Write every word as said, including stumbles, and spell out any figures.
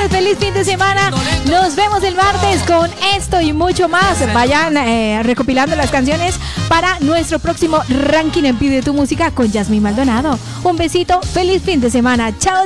ustedes feliz fin de semana. Nos vemos el martes con esto y mucho más. Vayan eh, recopilando las canciones para nuestro próximo ranking en Pide tu Música con Yasmín Maldonado. Un besito, feliz fin de semana. Chao.